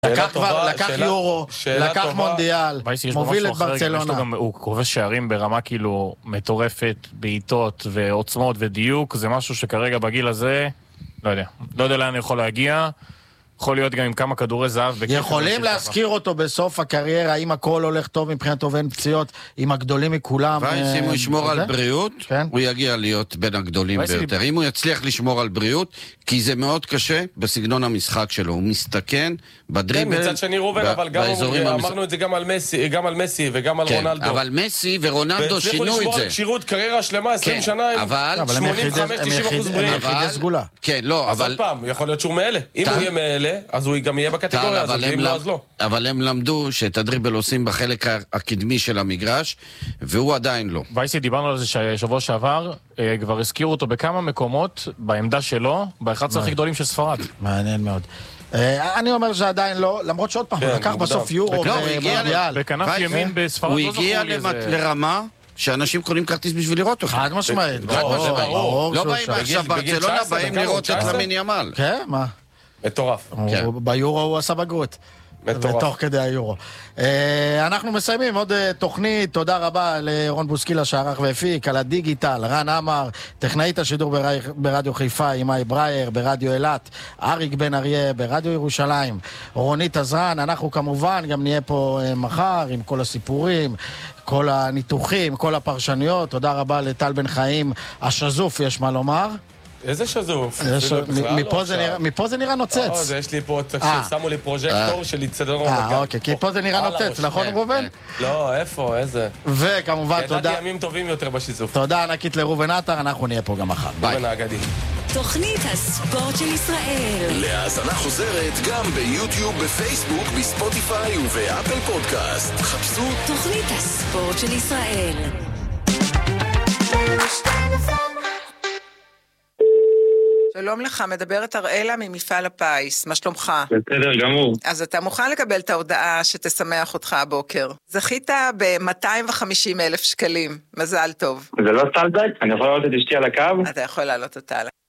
לקח יורו, לקח מונדיאל, מוביל את ברצלונה. הוא כובש שערים ברמה כאילו מטורפת, בעיטות ועוצמות ודיוק. זה משהו שכרגע בגיל הזה, לא יודע לאן יכול להגיע. יכול להיות גם עם כמה כדורי זהב. יכולים להזכיר אותו בסוף הקריירה, אם הכל הולך טוב מבחינתו ואין פציעות, עם הגדולים מכולם. אם הוא ישמור על בריאות, הוא יגיע להיות בין הגדולים ביותר. אם הוא יצליח לשמור על בריאות, כי זה מאוד קשה בסגנון המשחק שלו. הוא מסתכן בדריבל. מצד שני רובן, אבל גם אמרנו את זה גם על מסי וגם על רונלדו. אבל מסי ורונלדו שינו את זה. והצליחו לשמור על כשירות קריירה שלמה 20 שנה עם 85-90% בריאים. כן, לא, אבל... יכול להיות שהוא מאלה. אם הוא יהיה מאלה, אז הוא גם יהיה בקטגוריה הזאת, ואם לא, אז לא. אבל הם למדו שאת הדריבל עושים בחלק הקדמי של המגרש, והוא עדיין לא. וייסי, דיברנו על זה שבוע שעבר, כבר הזכירו אותו בכמה מקומות, בעמדה שלו, ב-11 הכי גדולים של ספרד. מעניין מאוד. אני אומר שעדיין לא, למרות שעוד פעם, הוא לקח בסוף יורו ומונדיאל. בכנף ימין בספרד הוא הגיע לרמה שאנשים קונים כרטיס בשביל לראות אותו. חד משמעית. לא באים עכשיו ברצלונה, באים לראות את למין ימל. כן, מה? מטורף. ביורו הוא עשה בגרות. בתוך כדי היורו. אנחנו מסיימים עוד תוכנית. תודה רבה לרון בוסקילה שערך והפיק, על הדיגיטל, רן אמר, טכנאית השידור ברדיו חיפה, אימאי ברייר, ברדיו אילת, אריק בן אריה, ברדיו ירושלים, רונית עזרן. אנחנו כמובן גם נהיה פה מחר עם כל הסיפורים, כל הניתוחים, כל הפרשניות. תודה רבה לטל בן חיים השזוף, יש מה לומר. איזה שזוף? מפה זה נראה נוצץ. יש לי פה, שמו לי פרוז'קטור של יצדון רמת. אוקיי, כי פה זה נראה נוצץ, נכון רובן? לא, איפה, איזה? וכמובן תודה. ידעתי ימים טובים יותר בשיזוף. תודה ענקית לרובן עטר, אנחנו נהיה פה גם מחר. ביי. רובן האגדי. תוכנית הספורט של ישראל. להאזנה חוזרת גם ביוטיוב, בפייסבוק, בספוטיפיי ובאפל פודקאסט. חפשו תוכנית הספורט של ישראל. שלום לך, מדברת אראלה ממפעל הפיס, מה שלומך? בסדר גמור. אז אתה מוכן לקבל את ההודעה שתשמח אותך הבוקר. זכית ב-250,000 שקלים, מזל טוב. זה לא סטלבק? אני יכול לעלות את אשתי על הקו? אתה יכול לעלות אותה על הקו.